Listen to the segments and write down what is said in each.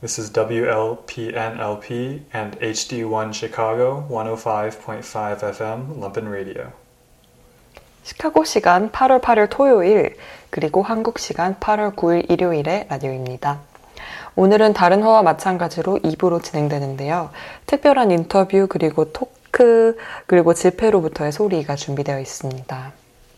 This is WLPNLP and HD1 Chicago 105.5 FM Lumpen Radio. 시카고 시간 8월 8일 토요일, 그리고 한국 시간 8월 9일 일요일의 라디오입니다. 오늘은 다른 화와 마찬가지로 2부로 진행되는데요. 특별한 인터뷰, 그리고 토크, 그리고 집회로부터의 소리가 준비되어 있습니다.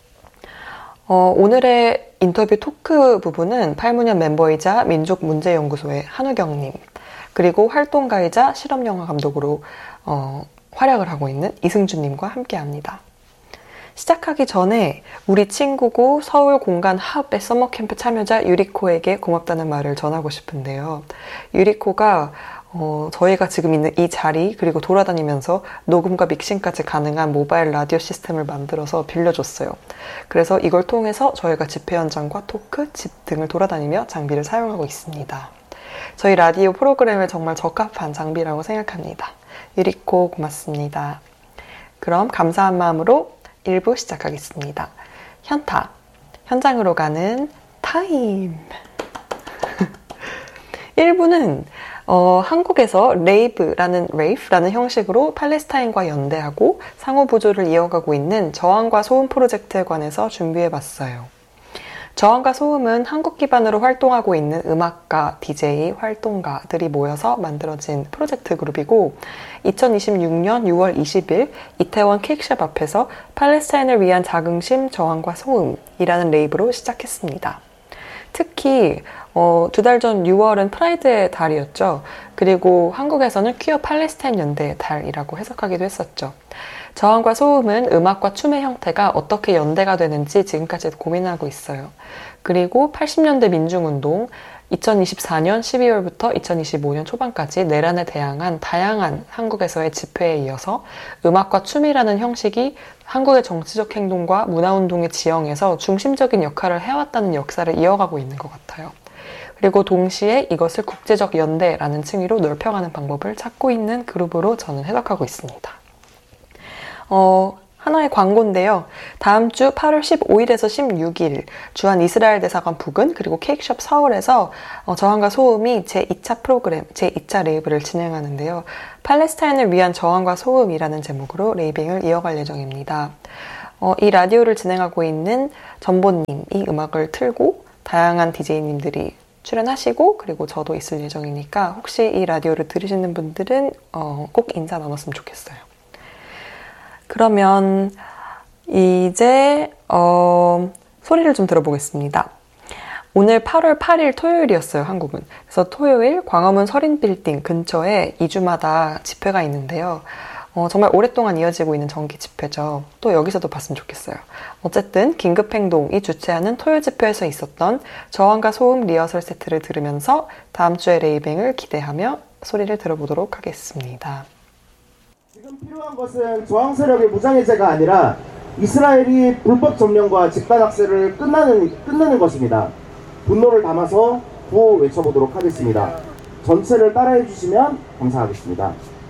오늘의 인터뷰 토크 부분은 8문현 멤버이자 민족문제연구소의 한우경님, 그리고 활동가이자 실험영화 감독으로 활약을 하고 있는 이승준님과 함께합니다. 시작하기 전에 우리 친구고 서울 공간 합의 서머캠프 참여자 유리코에게 고맙다는 말을 전하고 싶은데요. 유리코가 저희가 지금 있는 이 자리, 그리고 돌아다니면서 녹음과 믹싱까지 가능한 모바일 라디오 시스템을 만들어서 빌려줬어요. 그래서 이걸 통해서 저희가 집회 현장과 토크, 집 등을 돌아다니며 장비를 사용하고 있습니다. 저희 라디오 프로그램에 정말 적합한 장비라고 생각합니다. 유리코 고맙습니다. 그럼 감사한 마음으로 1부 시작하겠습니다. 현타, 현장으로 가는 타임. 1부는 한국에서 레이브라는 형식으로 팔레스타인과 연대하고 상호 보조를 이어가고 있는 저항과 소음 프로젝트에 관해서 준비해봤어요. 저항과 소음은 한국 기반으로 활동하고 있는 음악가, DJ, 활동가들이 모여서 만들어진 프로젝트 그룹이고 2026년 6월 20일 이태원 케이크샵 앞에서 팔레스타인을 위한 자긍심, 저항과 소음이라는 레이브로 시작했습니다. 특히 2달 전 6월은 프라이드의 달이었죠. 그리고 한국에서는 퀴어 팔레스타인 연대의 달이라고 해석하기도 했었죠. 저항과 소음은 음악과 춤의 형태가 어떻게 연대가 되는지 지금까지 고민하고 있어요. 그리고 80년대 민중운동, 2024년 12월부터 2025년 초반까지 내란에 대항한 다양한 한국에서의 집회에 이어서 음악과 춤이라는 형식이 한국의 정치적 행동과 문화운동의 지형에서 중심적인 역할을 해왔다는 역사를 이어가고 있는 것 같아요. 그리고 동시에 이것을 국제적 연대라는 칭의로 넓혀가는 방법을 찾고 있는 그룹으로 저는 해석하고 있습니다. 하나의 광고인데요. 다음 주 8월 15일에서 16일 주한 이스라엘 대사관 부근, 그리고 케이크숍 서울에서 저항과 소음이 제2차 프로그램, 제2차 레이블을 진행하는데요. 팔레스타인을 위한 저항과 소음이라는 제목으로 레이빙을 이어갈 예정입니다. 이 라디오를 진행하고 있는 전보님이 음악을 틀고 다양한 DJ님들이 출연하시고, 그리고 저도 있을 예정이니까 혹시 이 라디오를 들으시는 분들은 꼭 인사 나눴으면 좋겠어요. 그러면 이제 소리를 좀 들어보겠습니다. 오늘 8월 8일 토요일이었어요, 한국은. 그래서 토요일 광화문 서린빌딩 근처에 2주마다 집회가 있는데요. 정말 오랫동안 이어지고 있는 정기 집회죠. 또 여기서도 봤으면 좋겠어요. 어쨌든 긴급행동이 주최하는 토요 집회에서 있었던 저항과 소음 리허설 세트를 들으면서 다음 주의 레이빙을 기대하며 소리를 들어보도록 하겠습니다. 지금 필요한 것은 저항 세력의 무장해제가 아니라 이스라엘이 불법 점령과 집단 학살을 끝내는 것입니다. 분노를 담아서 구호 외쳐보도록 하겠습니다. 전체를 따라해 주시면 감사하겠습니다.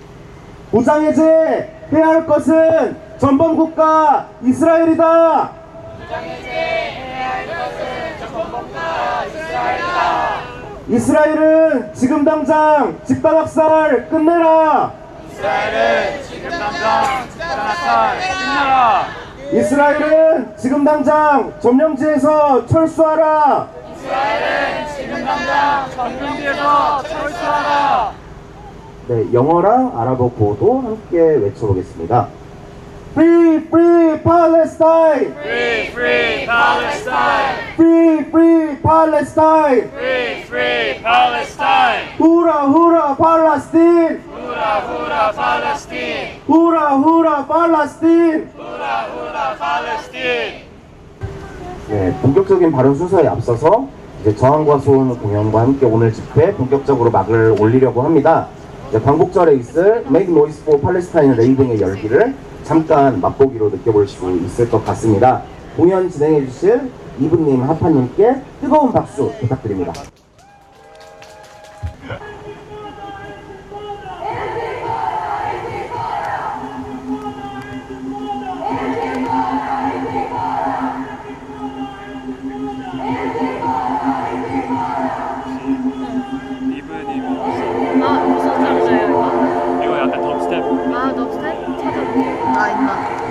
무장해제 해야 할 것은 전범국가 이스라엘이다. 무장해제 해야 할 것은 전범국가 이스라엘이다. 이스라엘은 지금 당장 집단 학살 끝내라. 이스라엘은 지금 당장 집단 학살 끝내라. 이스라엘은 지금 당장 점령지에서 철수하라. 이스라엘은 지금 당장 점령지에서 철수하라. 네, 영어랑 아랍어 구호도 함께 외쳐보겠습니다. Free, free Palestine! Free, free Palestine! Free, free Palestine! Free, free Palestine! Hurrah, hurrah, Palestine! Hurrah, hurrah, Palestine! Hurrah, hurrah, Palestine! Hurrah, hurrah, Palestine! 네, 본격적인 발언 순서에 앞서서 이제 저항과 소음 공연과 함께 오늘 집회 본격적으로 막을 올리려고 합니다. 광복절에 있을 Make Noise for Palestine 레이빙의 열기를 잠깐 맛보기로 느껴볼 수 있을 것 같습니다. 공연 진행해 주실 이브님, 하파님께 뜨거운 박수 부탁드립니다. 이브님 아, 있다.